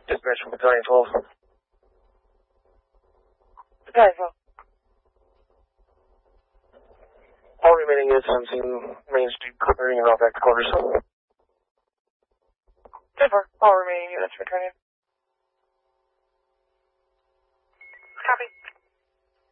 Dispatch from Battalion 12. Battalion 12. All remaining units on scene, Main Street, clearing and off back to quarters. 10-4. All remaining units returning. Copy.